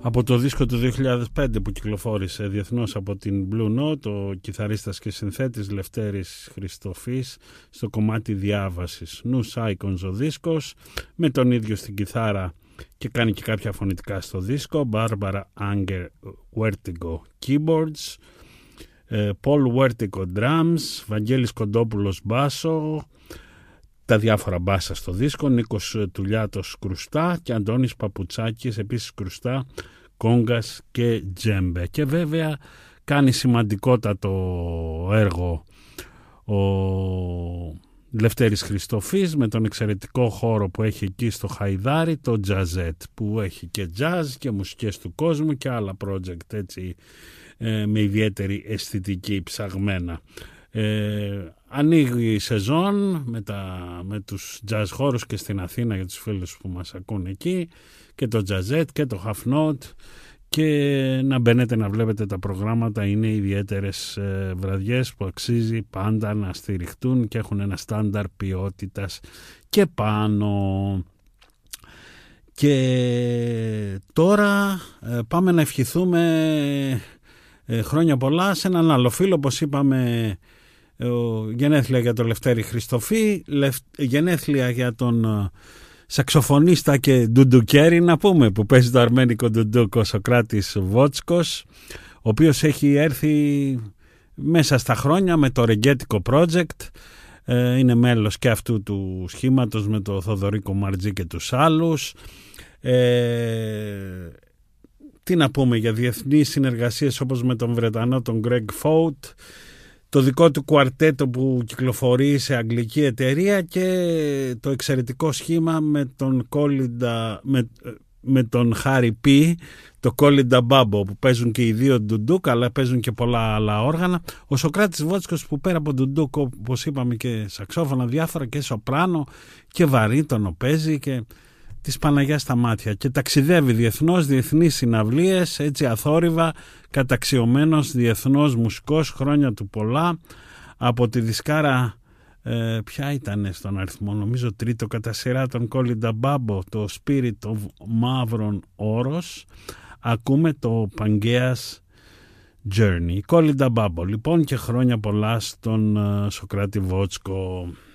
Από το δίσκο του 2005 που κυκλοφόρησε διεθνώς από την Blue Note, ο κιθαρίστας και συνθέτης Λευτέρης Χριστοφής στο κομμάτι Διάβασης. Nous Icons ο δίσκος, με τον ίδιο στην κιθάρα και κάνει και κάποια φωνητικά στο δίσκο, Barbara Anger Vertigo Keyboards, Paul Vertigo Drums, Βαγγέλης Κοντόπουλος μπάσο, τα διάφορα μπάσα στο δίσκο, Νίκος Τουλιάτος κρουστά και Αντώνης Παπουτσάκης επίσης κρουστά, κόγκας και τζέμπε. Και βέβαια κάνει σημαντικότατο έργο ο Λευτέρης Χριστοφής με τον εξαιρετικό χώρο που έχει εκεί στο Χαϊδάρι, το Jazzet, που έχει και jazz και μουσικές του κόσμου και άλλα project έτσι με ιδιαίτερη αισθητική ψαγμένα. Ανοίγει η σεζόν με τους jazz χώρους και στην Αθήνα για τους φίλους που μας ακούν εκεί, και το Jazzet και το Half Note, και να μπαίνετε να βλέπετε τα προγράμματα. Είναι ιδιαίτερες βραδιές που αξίζει πάντα να στηριχτούν και έχουν ένα στάνταρ ποιότητας και πάνω. Και τώρα πάμε να ευχηθούμε χρόνια πολλά σε έναν άλλο φίλο, όπως είπαμε, γενέθλια για τον Λευτέρη Χριστοφή, γενέθλια για τον σαξοφωνίστα και ντουντουκέρι, να πούμε, που παίζει το αρμένικο ντουντούκ, ο Σοκράτης Βότσκος, ο οποίος έχει έρθει μέσα στα χρόνια με το Ρεγκέτικο Project, είναι μέλος και αυτού του σχήματος με το Θοδωρίκο Μαρτζή και τους άλλους. Τι να πούμε για διεθνείς συνεργασίες όπως με τον Βρετανό τον Greg Fout, το δικό του κουαρτέτο που κυκλοφορεί σε αγγλική εταιρεία, και το εξαιρετικό σχήμα με τον Χάρι Πι, το Κόλιντα Μπάμπο, που παίζουν και οι δύο ντουντούκ αλλά παίζουν και πολλά άλλα όργανα. Ο Σοκράτης Βότσκος που πέρα από ντουντούκ, όπως είπαμε, και σαξόφωνα διάφορα και σοπράνο και βαρύτονο παίζει και της Παναγιάς στα μάτια, και ταξιδεύει διεθνώς, διεθνείς συναυλίες, έτσι αθόρυβα, καταξιωμένος διεθνώς μουσικός, χρόνια του πολλά, από τη δισκάρα ποια ήταν στον αριθμό, νομίζω τρίτο κατά σειρά, τον Κόλιντα Μπάμπο, το Spirit of Μαύρων Όρος, ακούμε το Pangea's Journey. Κόλιντα Μπάμπο λοιπόν, και χρόνια πολλά στον Σοκράτη Βότσκο.